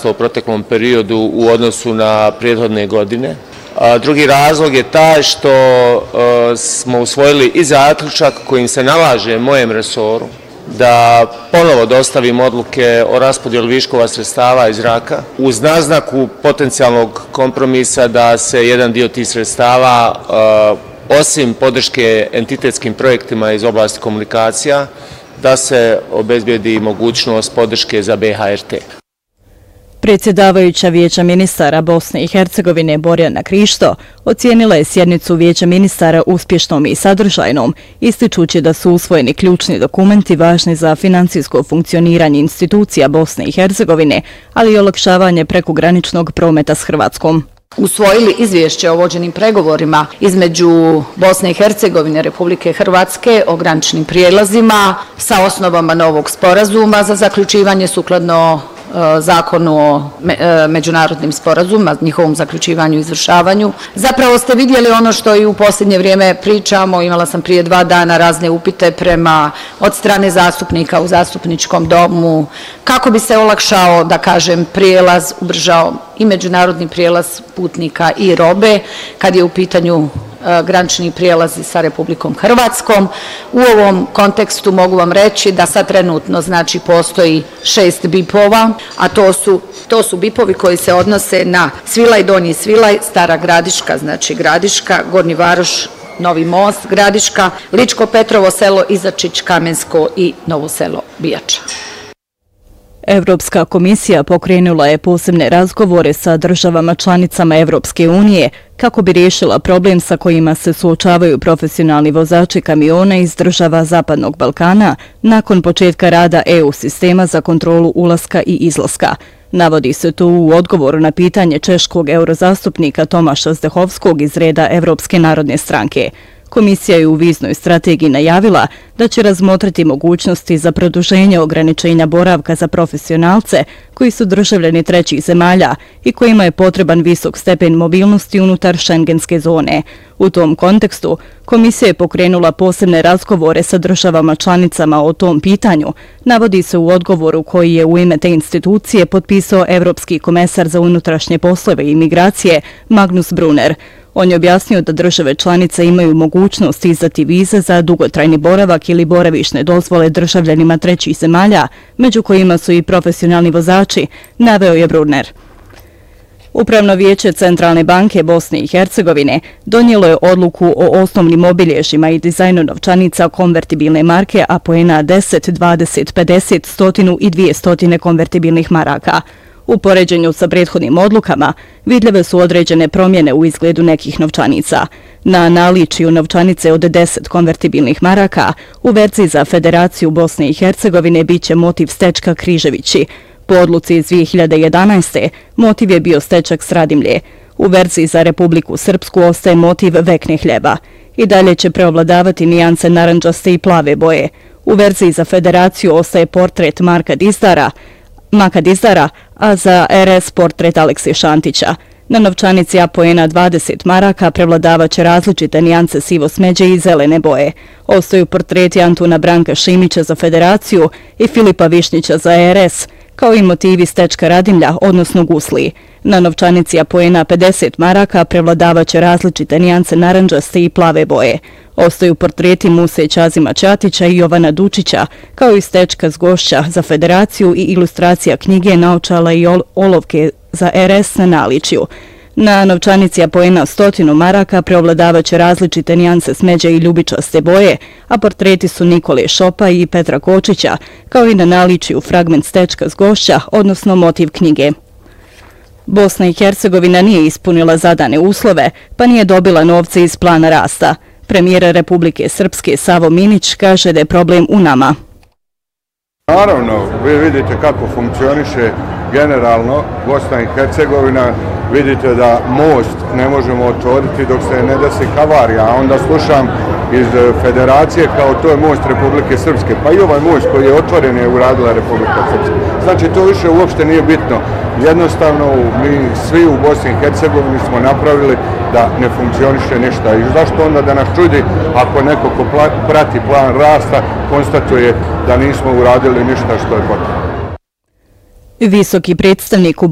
naraslo u proteklom periodu u odnosu na prethodne godine. Drugi razlog je taj što smo usvojili i zaključak kojim se nalaže mojem resoru da ponovo dostavim odluke o raspodjeli viškova sredstava iz RAK-a uz naznaku potencijalnog kompromisa da se jedan dio tih sredstava osim podrške entitetskim projektima iz oblasti komunikacija da se obezbijedi mogućnost podrške za BHRT. Predsjedavajuća Vijeća ministara Bosne i Hercegovine Borjana Krišto ocijenila je sjednicu Vijeća ministara uspješnom i sadržajnom, ističući da su usvojeni ključni dokumenti važni za financijsko funkcioniranje institucija Bosne i Hercegovine, ali i olakšavanje prekograničnog prometa s Hrvatskom. Usvojili izvješće o vođenim pregovorima između Bosne i Hercegovine, Republike Hrvatske o graničnim prijelazima sa osnovama novog sporazuma za zaključivanje sukladno zakonu o međunarodnim sporazumima, njihovom zaključivanju i izvršavanju. Zapravo ste vidjeli ono što i u posljednje vrijeme pričamo, imala sam prije 2 dana razne upite od strane zastupnika u zastupničkom domu, kako bi se olakšao, da kažem, prijelaz, ubržao i međunarodni prijelaz putnika i robe, kad je u pitanju granični prijelazi sa Republikom Hrvatskom. U ovom kontekstu mogu vam reći da sad trenutno znači postoji 6 BIP-ova, a to su BIP-ovi koji se odnose na Svilaj, Donji Svilaj, Stara Gradiška, znači Gradiška, Gornji Varoš, Novi Most, Gradiška, Ličko Petrovo selo, Izačić, Kamensko i Novo selo Bijača. Evropska komisija pokrenula je posebne razgovore sa državama članicama Evropske unije kako bi riješila problem sa kojima se suočavaju profesionalni vozači kamiona iz država Zapadnog Balkana nakon početka rada EU sistema za kontrolu ulaska i izlaska. Navodi se to u odgovoru na pitanje češkog eurozastupnika Tomaša Zdehovskog iz reda Evropske narodne stranke. Komisija je u viznoj strategiji najavila da će razmotriti mogućnosti za produženje ograničenja boravka za profesionalce koji su državljani trećih zemalja i kojima je potreban visok stepen mobilnosti unutar šengenske zone. U tom kontekstu, komisija je pokrenula posebne razgovore sa državama članicama o tom pitanju, navodi se u odgovoru koji je u ime te institucije potpisao Evropski komesar za unutrašnje poslove i migracije Magnus Brunner. On je objasnio da države članice imaju mogućnost izdati vize za dugotrajni boravak ili boravišne dozvole državljanima trećih zemalja, među kojima su i profesionalni vozači, naveo je Brunner. Upravno vijeće Centralne banke Bosne i Hercegovine donijelo je odluku o osnovnim obilježjima i dizajnu novčanica konvertibilne marke APOENA 10, 20, 50, 100 i 200 konvertibilnih maraka. U poređenju sa prethodnim odlukama vidljive su određene promjene u izgledu nekih novčanica. Na naličju novčanice od 10 konvertibilnih maraka u verziji za Federaciju Bosne i Hercegovine biće motiv stečka Križevići. Po odluci iz 2011. motiv je bio stečak Sradimlje. U verziji za Republiku Srpsku ostaje motiv vekne hljeba. I dalje će preovladavati nijance narandžaste i plave boje. U verziji za Federaciju ostaje portret Maka Dizdara, a za RS portret Aleksija Šantića. Na novčanici APOENA 20 maraka prevladavaće različite nijance sivo smeđe i zelene boje. Ostaju portreti Antuna Branka Šimića za Federaciju i Filipa Višnjića za RS, kao i motivi stečka Radimlja, odnosno gusliji. Na novčanici APOENA 50 maraka prevladavaće različite nijance narandžaste i plave boje. Ostaju portreti Muse Ćazima Ćatića i Jovana Dučića, kao i stečka Zgošća za Federaciju i ilustracija knjige, naočala i olovke za RS na naličju. Na novčanici APOENA 100 maraka preovladavaće različite nijanse smeđe i ljubičaste boje, a portreti su Nikole Šopa i Petra Kočića, kao i na naličju fragment stečka Zgošća, odnosno motiv knjige. Bosna i Hercegovina nije ispunila zadane uslove, pa nije dobila novce iz plana rasta. Premijer Republike Srpske Savo Minić kaže da je problem u nama. Naravno, vi vidite kako funkcioniše generalno Bosna i Hercegovina, vidite da most ne možemo otvoriti dok se ne desi havarija, a onda slušam iz Federacije kao to je most Republike Srpske, pa i ovaj most koji je otvoren je uradila Republika Srpska. Znači to više uopšte nije bitno. Jednostavno mi svi u Bosni i Hercegovini smo napravili da ne funkcioniše ništa. I zašto onda da nas čudi ako neko ko prati plan rasta konstatuje da nismo uradili ništa što je potrebno. Visoki predstavnik u